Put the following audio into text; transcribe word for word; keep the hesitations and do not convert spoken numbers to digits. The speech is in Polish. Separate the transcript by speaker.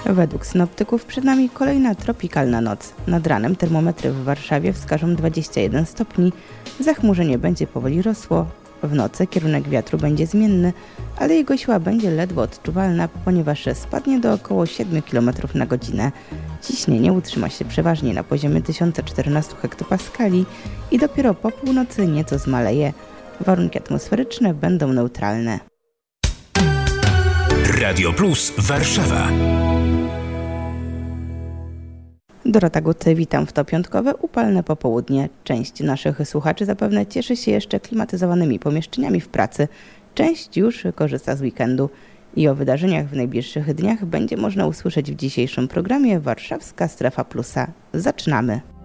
Speaker 1: Według synoptyków przed nami kolejna tropikalna noc. Nad ranem termometry w Warszawie wskażą dwadzieścia jeden stopni, zachmurzenie będzie powoli rosło. W nocy kierunek wiatru będzie zmienny, ale jego siła będzie ledwo odczuwalna, ponieważ spadnie do około siedem kilometrów na godzinę. Ciśnienie utrzyma się przeważnie na poziomie tysiąc czternaście hektopaskali i dopiero po północy nieco zmaleje. Warunki atmosferyczne będą neutralne.
Speaker 2: Radio Plus Warszawa.
Speaker 1: Dorota Gut, witam w to piątkowe, upalne popołudnie. Część naszych słuchaczy zapewne cieszy się jeszcze klimatyzowanymi pomieszczeniami w pracy. Część już korzysta z weekendu. I o wydarzeniach w najbliższych dniach będzie można usłyszeć w dzisiejszym programie Warszawska Strefa Plusa. Zaczynamy!